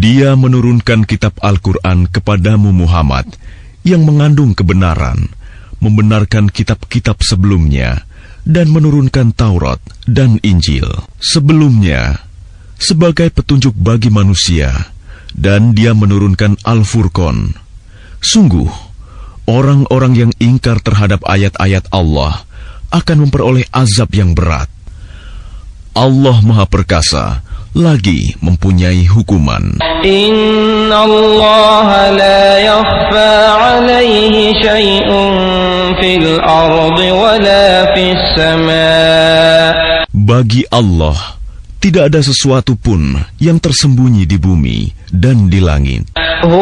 Dia menurunkan kitab Al-Quran kepadamu Muhammad yang mengandung kebenaran, membenarkan kitab-kitab sebelumnya, dan menurunkan Taurat dan Injil sebelumnya sebagai petunjuk bagi manusia, dan Dia menurunkan Al-Furqan. Sungguh, orang-orang yang ingkar terhadap ayat-ayat Allah akan memperoleh azab yang berat. Allah Maha Perkasa lagi mempunyai hukuman. Inna Allah la yakhfa alaihi syai'un fil ardi wala fis sama'. Bagi Allah tidak ada sesuatu pun yang tersembunyi di bumi dan di langit. Huwa